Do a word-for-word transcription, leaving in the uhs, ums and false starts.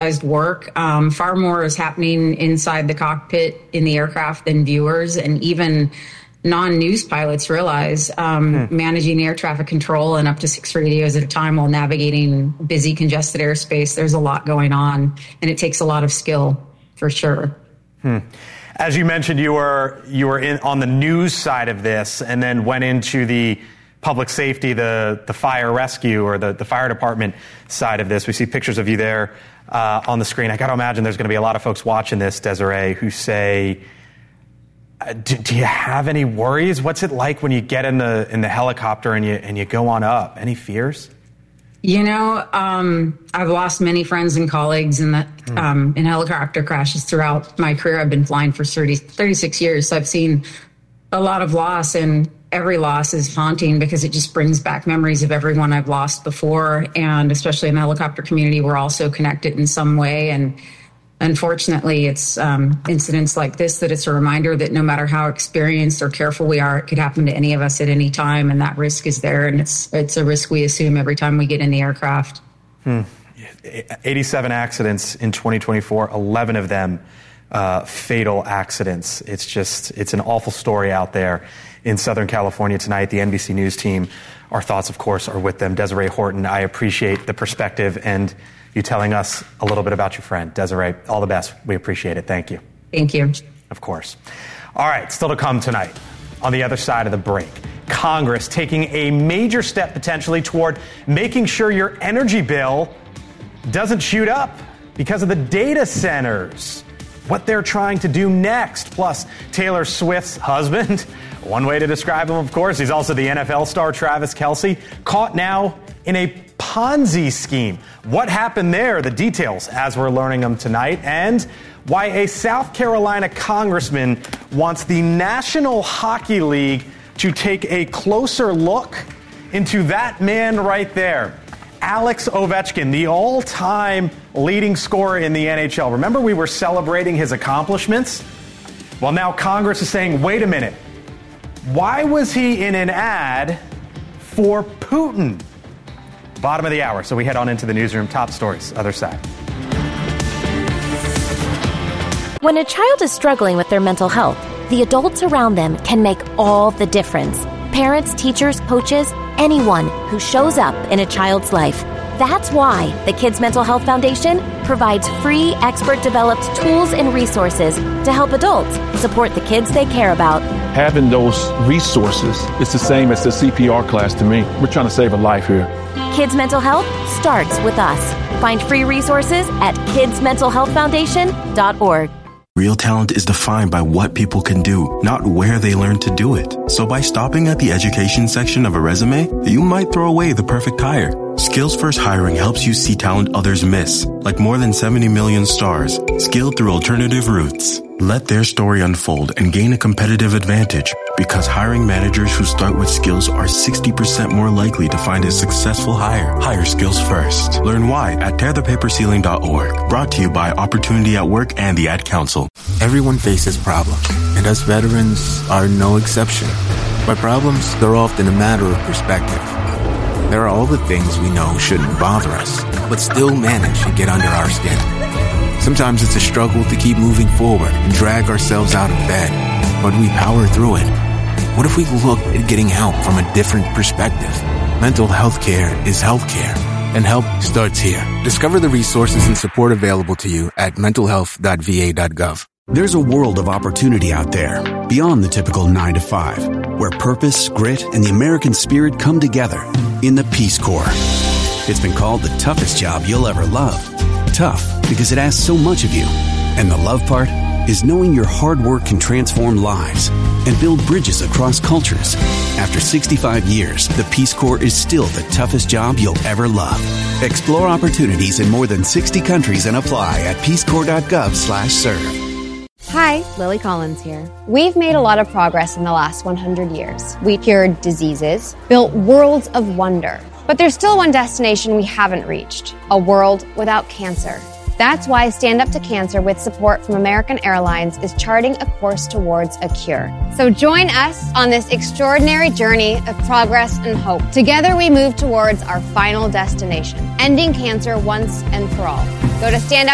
specialized work. Um, far more is happening inside the cockpit in the aircraft than viewers and even non-news pilots realize. Um, hmm. Managing air traffic control and up to six radios at a time while navigating busy, congested airspace, there's a lot going on, and it takes a lot of skill for sure. Hmm. As you mentioned, you were you were in on the news side of this and then went into the public safety, the, the fire rescue or the, the fire department side of this. We see pictures of you there uh, on the screen. I got to imagine there's going to be a lot of folks watching this, Desiree, who say, do, do you have any worries? What's it like when you get in the in the helicopter and you and you go on up? Any fears? You know, um, I've lost many friends and colleagues in that mm. um, in helicopter crashes throughout my career. I've been flying for thirty, thirty-six years, so I've seen a lot of loss, and every loss is haunting because it just brings back memories of everyone I've lost before. And especially in the helicopter community, we're also connected in some way. And unfortunately, it's um, incidents like this that it's a reminder that no matter how experienced or careful we are, it could happen to any of us at any time. And that risk is there. And it's it's a risk we assume every time we get in the aircraft. Hmm. eighty-seven accidents in twenty twenty-four, eleven of them uh, fatal accidents. It's just, it's an awful story out there in Southern California tonight. The N B C News team, our thoughts, of course, are with them. Desiree Horton, I appreciate the perspective and you telling us a little bit about your friend. Desiree, all the best. We appreciate it. Thank you. Thank you. Of course. All right, still to come tonight on the other side of the break. Congress taking a major step potentially toward making sure your energy bill doesn't shoot up because of the data centers. What they're trying to do next. Plus, Taylor Swift's husband, one way to describe him, of course, he's also the N F L star Travis Kelce, caught now in a Ponzi scheme. What happened there? The details as we're learning them tonight. And why a South Carolina congressman wants the National Hockey League to take a closer look into that man right there. Alex Ovechkin, the all-time leading scorer in the N H L. Remember we were celebrating his accomplishments? Well, now Congress is saying, wait a minute. Why was he in an ad for Putin? Bottom of the hour. So we head on into the newsroom. Top stories, other side. When a child is struggling with their mental health, the adults around them can make all the difference. Parents, teachers, coaches, anyone who shows up in a child's life. That's why the Kids Mental Health Foundation provides free, expert-developed tools and resources to help adults support the kids they care about. Having those resources is the same as the C P R class to me. We're trying to save a life here. Kids Mental Health starts with us. Find free resources at kids mental health foundation dot org. Real talent is defined by what people can do, not where they learn to do it. So by stopping at the education section of a resume, you might throw away the perfect hire. Skills First Hiring helps you see talent others miss, like more than seventy million stars, skilled through alternative routes. Let their story unfold and gain a competitive advantage, because hiring managers who start with skills are sixty percent more likely to find a successful hire. Hire skills first. Learn why at tear the paper ceiling dot org. Brought to you by Opportunity at Work and the Ad Council. Everyone faces problems, and us veterans are no exception. But problems, they're often a matter of perspective. There are all the things we know shouldn't bother us, but still manage to get under our skin. Sometimes it's a struggle to keep moving forward and drag ourselves out of bed, but we power through it. What if we looked at getting help from a different perspective? Mental health care is health care, and help starts here. Discover the resources and support available to you at mental health dot v a dot gov. There's a world of opportunity out there, beyond the typical nine to five, where purpose, grit, and the American spirit come together in the Peace Corps. It's been called the toughest job you'll ever love. Tough because it asks so much of you. And the love part is knowing your hard work can transform lives and build bridges across cultures. After sixty-five years, the Peace Corps is still the toughest job you'll ever love. Explore opportunities in more than sixty countries and apply at peace corps dot gov slash serve. Hi, Lily Collins here. We've made a lot of progress in the last one hundred years. We cured diseases, built worlds of wonder. But there's still one destination we haven't reached, a world without cancer. That's why Stand Up to Cancer, with support from American Airlines, is charting a course towards a cure. So join us on this extraordinary journey of progress and hope. Together we move towards our final destination, ending cancer once and for all. Go to stand up